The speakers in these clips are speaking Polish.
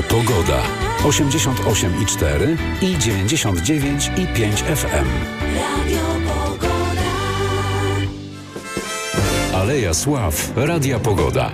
Pogoda. 88,4 i 99,5 FM. Aleja Sław. Radia Pogoda.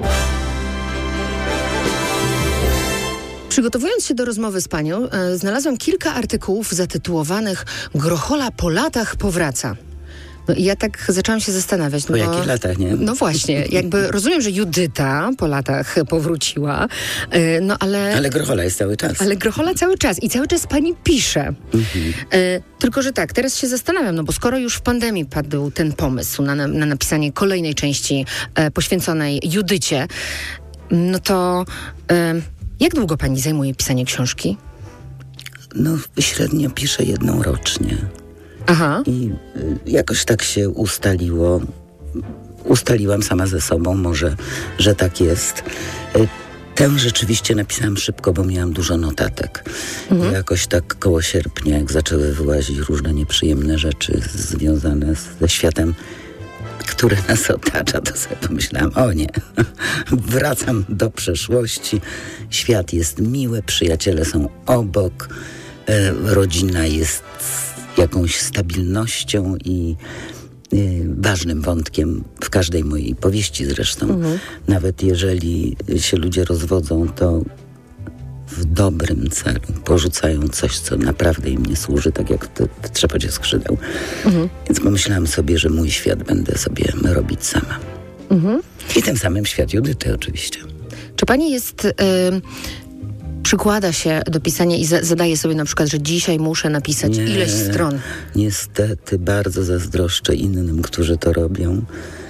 Przygotowując się do rozmowy z panią, znalazłam kilka artykułów zatytułowanych „Grochola po latach powraca”. No i ja tak zaczęłam się zastanawiać. Po jakich latach, nie? No właśnie, jakby rozumiem, że Judyta po latach powróciła, no ale... Ale Grochola jest cały czas. Ale Grochola cały czas i cały czas pani pisze. Tylko, że tak, teraz się zastanawiam, no bo skoro już w pandemii padł ten pomysł na napisanie kolejnej części poświęconej Judycie, no to jak długo pani zajmuje pisanie książki? No średnio piszę jedną rocznie. Aha. I jakoś tak się ustaliło. Ustaliłam sama ze sobą, może, że tak jest. Tę rzeczywiście napisałam szybko, bo miałam dużo notatek. I jakoś tak koło sierpnia, jak zaczęły wyłazić różne nieprzyjemne rzeczy związane ze światem, który nas otacza, to sobie pomyślałam, o nie, wracam do przeszłości. Świat jest miły, przyjaciele są obok, rodzina jest jakąś stabilnością i ważnym wątkiem w każdej mojej powieści zresztą. Nawet jeżeli się ludzie rozwodzą, to w dobrym celu porzucają coś, co naprawdę im nie służy, tak jak w trzepocie skrzydeł. Więc pomyślałam sobie, że mój świat będę sobie robić sama. I tym samym świat Judyty oczywiście. Czy pani jest... przykłada się do pisania i zadaje sobie na przykład, że dzisiaj muszę napisać ileś stron? Niestety bardzo zazdroszczę innym, którzy to robią.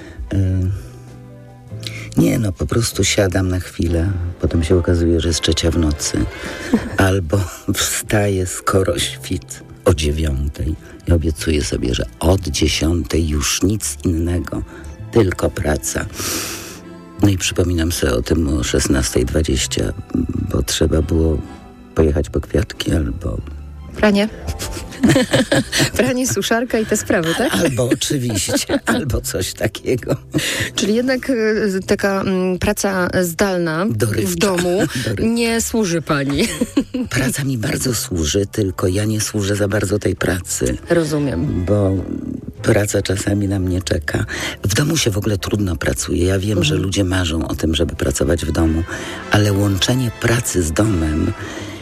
Nie, no po prostu siadam na chwilę, potem się okazuje, że jest 3:00 w nocy. Albo wstaję skoro świt o 9:00 i obiecuję sobie, że od 10:00 już nic innego, tylko praca. No i przypominam sobie o tym o 16:20, bo trzeba było pojechać po kwiatki albo... Pranie? Pranie, suszarka i te sprawy, tak? Albo oczywiście, albo coś takiego. Czyli jednak taka praca zdalna w domu nie służy pani. Praca mi bardzo służy, tylko ja nie służę za bardzo tej pracy. Rozumiem. Bo praca czasami na mnie czeka. W domu się w ogóle trudno pracuje. Ja wiem, że ludzie marzą o tym, żeby pracować w domu, ale łączenie pracy z domem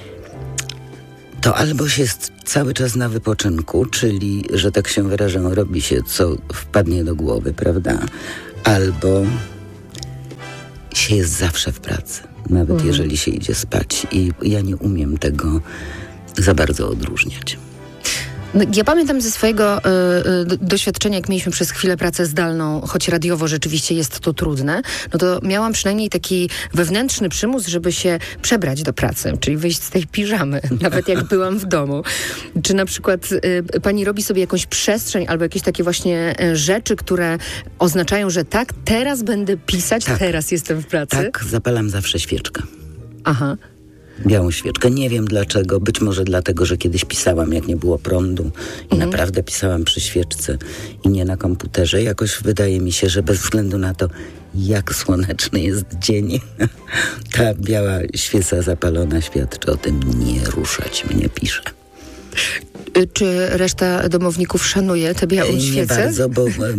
to albo się jest cały czas na wypoczynku, czyli, że tak się wyrażę, robi się co wpadnie do głowy, prawda? Albo się jest zawsze w pracy, nawet jeżeli się idzie spać. I ja nie umiem tego za bardzo odróżniać. Ja pamiętam ze swojego doświadczenia, jak mieliśmy przez chwilę pracę zdalną, choć radiowo rzeczywiście jest to trudne, no to miałam przynajmniej taki wewnętrzny przymus, żeby się przebrać do pracy, czyli wyjść z tej piżamy, nawet jak byłam w domu. Czy na przykład pani robi sobie jakąś przestrzeń albo jakieś takie właśnie rzeczy, które oznaczają, że tak, teraz będę pisać, teraz jestem w pracy? Tak, zapalam zawsze świeczkę. Aha. Białą świeczkę. Nie wiem dlaczego. Być może dlatego, że kiedyś pisałam, jak nie było prądu i naprawdę pisałam przy świeczce i nie na komputerze. Jakoś wydaje mi się, że bez względu na to, jak słoneczny jest dzień, ta biała świeca zapalona świadczy o tym, nie ruszać mnie, pisze. Czy reszta domowników szanuje tę białą świecę? Nie bardzo,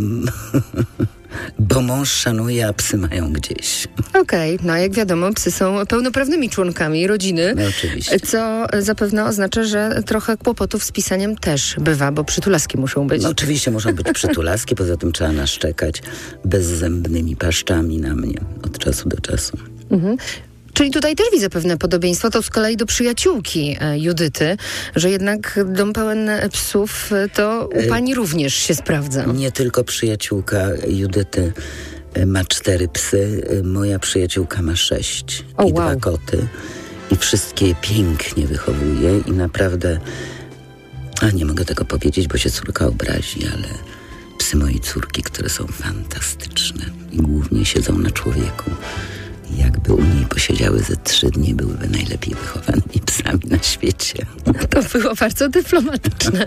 bo mąż szanuje, a psy mają gdzieś. Okej, no jak wiadomo, psy są pełnoprawnymi członkami rodziny. No oczywiście. Co zapewne oznacza, że trochę kłopotów z pisaniem też bywa, bo przytulaski muszą być. No oczywiście muszą być przytulaski, poza tym trzeba naszczekać bezzębnymi paszczami na mnie od czasu do czasu. Czyli tutaj też widzę pewne podobieństwo, to z kolei do przyjaciółki Judyty, że jednak dom pełen psów to u pani również się sprawdza. Nie tylko przyjaciółka Judyty ma 4 psy, moja przyjaciółka ma 6 i 2 koty. I wszystkie je pięknie wychowuje i naprawdę, nie mogę tego powiedzieć, bo się córka obrazi, ale psy mojej córki, które są fantastyczne i głównie siedzą na człowieku. Jakby u niej posiedziały ze 3 dni, byłyby najlepiej wychowanymi psami na świecie. To było bardzo dyplomatyczne.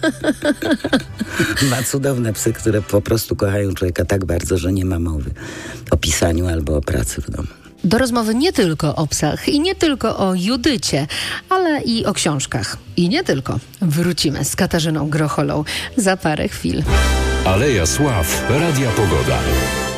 Ma cudowne psy, które po prostu kochają człowieka tak bardzo, że nie ma mowy o pisaniu albo o pracy w domu. do rozmowy nie tylko o psach i nie tylko o Judycie, ale i o książkach. I nie tylko. Wrócimy z Katarzyną Grocholą za parę chwil. Aleja Sław, Radia Pogoda.